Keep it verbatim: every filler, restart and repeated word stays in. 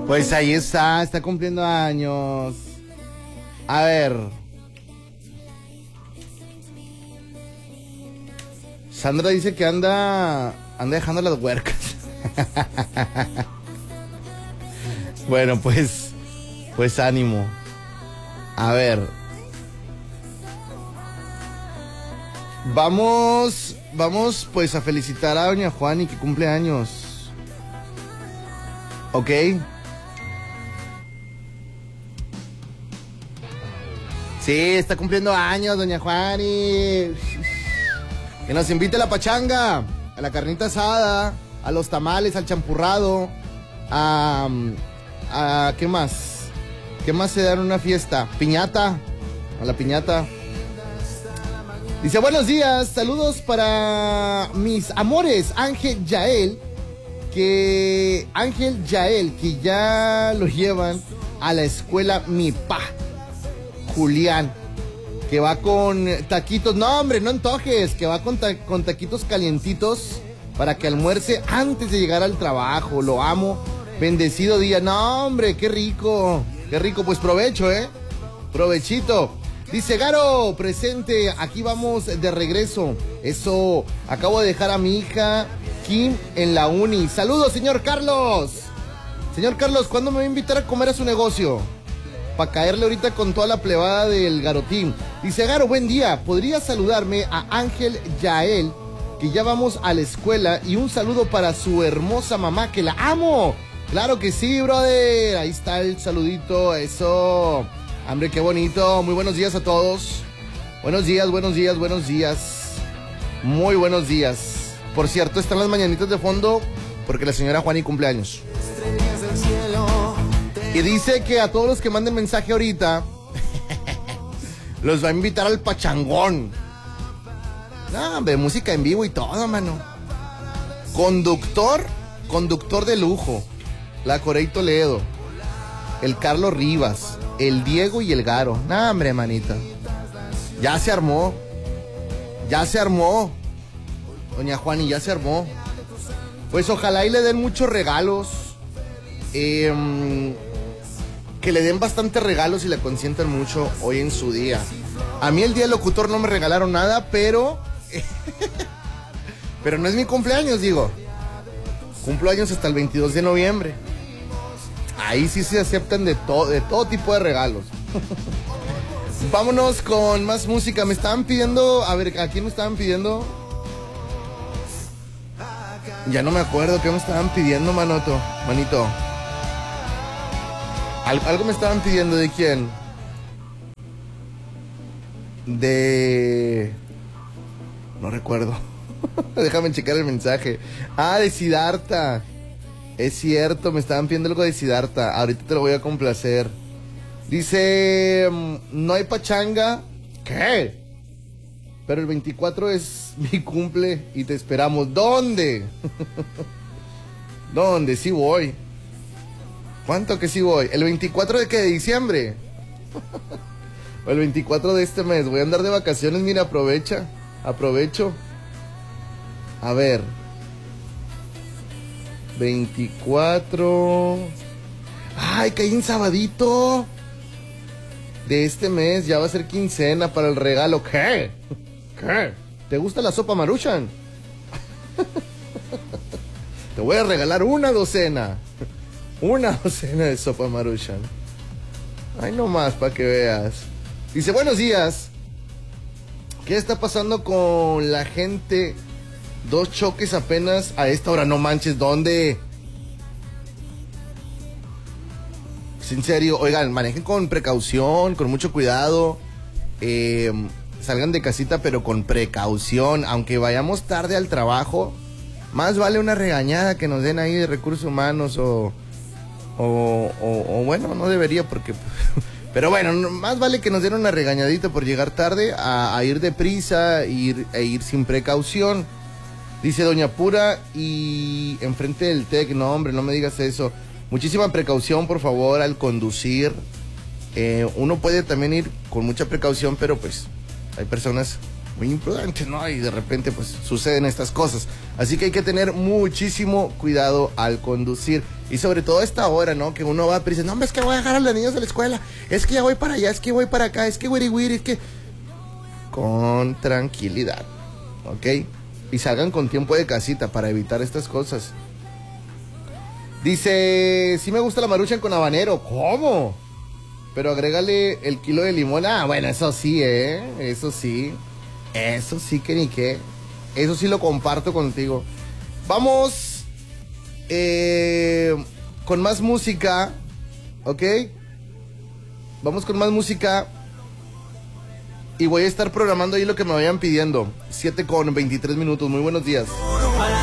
Pues ahí está, está cumpliendo años. A ver. Sandra dice que anda, anda dejando las huercas. Bueno, pues, pues ánimo. A ver. Vamos, vamos pues a felicitar a doña Juani que cumple años. ¿Ok? Sí, está cumpliendo años doña Juani. Que nos invite a la pachanga, a la carnita asada, a los tamales, al champurrado, a... a ¿qué más? ¿Qué más se da en una fiesta? Piñata, a la piñata. Dice, buenos días, saludos para mis amores, Ángel Yael, que... Ángel Yael, que ya lo llevan a la escuela Mi Pa. Julián, que va con taquitos, no hombre, no antojes, que va con, ta con taquitos calientitos para que almuerce antes de llegar al trabajo. Lo amo, bendecido día. No hombre, qué rico, qué rico, pues provecho, eh, provechito. Dice Garo, presente, aquí vamos de regreso. Eso, acabo de dejar a mi hija Kim en la uni. Saludos, señor Carlos. Señor Carlos, ¿cuándo me va a invitar a comer a su negocio? Para caerle ahorita con toda la plebada del Garotín. Dice Garo, buen día, ¿podría saludarme a Ángel Yael, que ya vamos a la escuela, y un saludo para su hermosa mamá, que la amo? Claro que sí, brother, ahí está el saludito, eso. Hombre, qué bonito, muy buenos días a todos. Buenos días, buenos días, buenos días. Muy buenos días. Por cierto, están las mañanitas de fondo porque la señora Juani cumple años. Y dice que a todos los que manden mensaje ahorita los va a invitar al pachangón. No, hombre, música en vivo y todo, mano. Conductor, conductor de lujo. La Corey Toledo, el Carlos Rivas, el Diego y el Garo. No, hombre, manita. Ya se armó. Ya se armó. Doña Juani, ya se armó. Pues ojalá y le den muchos regalos. Eh... Que le den bastantes regalos y la consientan mucho hoy en su día. A mí el día del locutor no me regalaron nada, pero... pero no es mi cumpleaños, digo. Cumplo años hasta el veintidós de noviembre. Ahí sí se aceptan de, to de todo tipo de regalos. Vámonos con más música. Me estaban pidiendo... A ver, ¿a quién me estaban pidiendo? Ya no me acuerdo qué me estaban pidiendo, manoto, manito. Algo me estaban pidiendo, ¿de quién? De... No recuerdo. Déjame checar el mensaje. Ah, de Siddhartha. Es cierto, me estaban pidiendo algo de Siddhartha. Ahorita te lo voy a complacer. Dice... No hay pachanga. ¿Qué? Pero el veinticuatro es mi cumple y te esperamos. ¿Dónde? ¿Dónde? Sí voy. ¿Cuánto que sí voy? ¿El veinticuatro de qué? ¿De diciembre? O el veinticuatro de este mes. Voy a andar de vacaciones, mira, aprovecha. Aprovecho. A ver. veinticuatro. ¡Ay, que hay un sabadito! De este mes, ya va a ser quincena para el regalo. ¿Qué? ¿Qué? ¿Te gusta la sopa Maruchan? Te voy a regalar una docena. Una docena de sopa Maruchan. Ay, no más, para que veas. Dice, buenos días. ¿Qué está pasando con la gente? Dos choques apenas a esta hora. No manches, ¿dónde? En serio, oigan, manejen con precaución, con mucho cuidado. Eh, salgan de casita, pero con precaución. Aunque vayamos tarde al trabajo, más vale una regañada que nos den ahí de recursos humanos o... O, o, o bueno, no debería porque... Pero bueno, más vale que nos den una regañadita por llegar tarde a, a ir deprisa ir, e ir sin precaución. Dice Doña Pura y enfrente del T E C, no hombre, no me digas eso. Muchísima precaución, por favor, al conducir. Eh, uno puede también ir con mucha precaución, pero pues hay personas muy imprudente, ¿no? Y de repente pues suceden estas cosas. Así que hay que tener muchísimo cuidado al conducir. Y sobre todo a esta hora, ¿no? Que uno va y dice, no, hombre, es que voy a dejar a los niños a la escuela. Es que ya voy para allá, es que voy para acá, es que wiri wiri, es que... Con tranquilidad, ¿ok? Y salgan con tiempo de casita para evitar estas cosas. Dice, sí me gusta la Maruchan con habanero. ¿Cómo? Pero agrégale el kilo de limón. Ah, bueno, eso sí, ¿eh? Eso sí. Eso sí que ni qué. Eso sí lo comparto contigo. Vamos eh, con más música, ¿ok? Vamos con más música. Y voy a estar programando ahí lo que me vayan pidiendo. siete con veintitrés minutos. Muy buenos días.